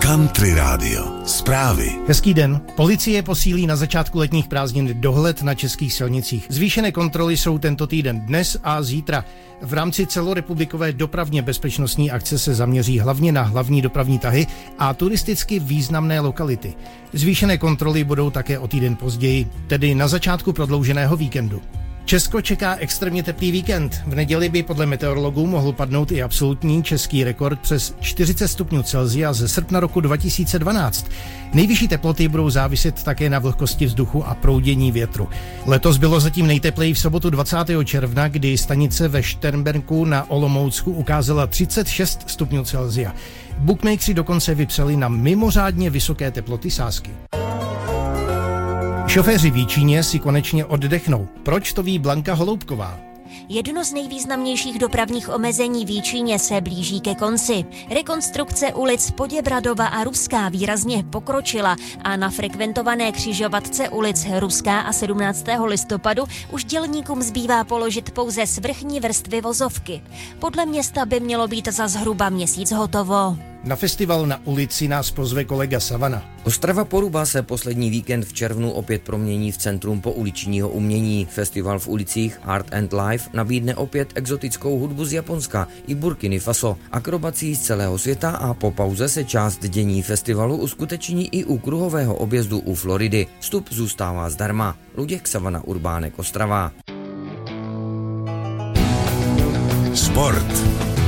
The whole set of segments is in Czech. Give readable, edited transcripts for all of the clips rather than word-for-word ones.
Country Radio. Zprávy. Hezký den. Policie posílí na začátku letních prázdnin dohled na českých silnicích. Zvýšené kontroly jsou tento týden dnes a zítra. V rámci celorepublikové dopravně bezpečnostní akce se zaměří hlavně na hlavní dopravní tahy a turisticky významné lokality. Zvýšené kontroly budou také o týden později, tedy na začátku prodlouženého víkendu. Česko čeká extrémně teplý víkend. V neděli by podle meteorologů mohl padnout i absolutní český rekord přes 40 stupňů Celsia ze srpna roku 2012. Nejvyšší teploty budou záviset také na vlhkosti vzduchu a proudění větru. Letos bylo zatím nejtepleji v sobotu 20. června, kdy stanice ve Šternberku na Olomoucku ukázala 36 stupňů Celsia. Bookmakeri dokonce vypsali na mimořádně vysoké teploty sázky. Šoféři v Jičíně si konečně oddechnou. Proč, to ví Blanka Holoubková. Jedno z nejvýznamnějších dopravních omezení v Jičíně se blíží ke konci. Rekonstrukce ulic Poděbradova a Ruská výrazně pokročila a na frekventované křižovatce ulic Ruská a 17. listopadu už dělníkům zbývá položit pouze svrchní vrstvy vozovky. Podle města by mělo být za zhruba měsíc hotovo. Na festival na ulici nás pozve kolega Savana. Ostrava Poruba se poslední víkend v červnu opět promění v centrum pouličního umění. Festival v ulicích Art and Life nabídne opět exotickou hudbu z Japonska i Burkiny Faso, akrobací z celého světa a po pauze se část dění festivalu uskuteční i u kruhového objezdu u Floridy. Vstup zůstává zdarma. Luděk, Savana, Urbánek, Ostrava. Sport.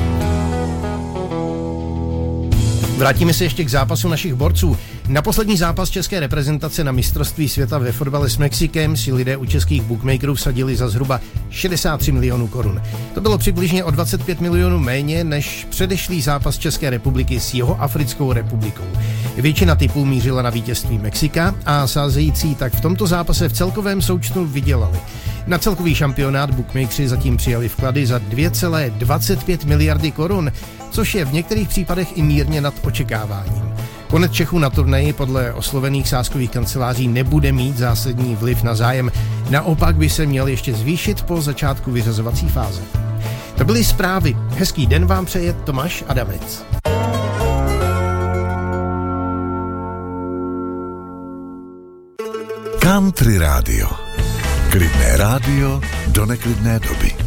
Vrátíme se ještě k zápasu našich borců. Na poslední zápas české reprezentace na mistrovství světa ve fotbale s Mexikem si lidé u českých bookmakerů vsadili za zhruba 63 milionů korun. To bylo přibližně o 25 milionů méně než předešlý zápas České republiky s Jihoafrickou republikou. Většina tipů mířila na vítězství Mexika a sázející tak v tomto zápase v celkovém součtu vydělali. Na celkový šampionát bookmakeri zatím přijali vklady za 2,25 miliardy korun, což je v některých případech i mírně nad očekáváním. Konec Čechů na turnaji podle oslovených sázkových kanceláří nebude mít zásadní vliv na zájem, naopak by se měl ještě zvýšit po začátku vyřazovací fáze. To byly zprávy. Hezký den vám přeje Tomáš Adamec. Country Radio. Klidné rádio do neklidné doby.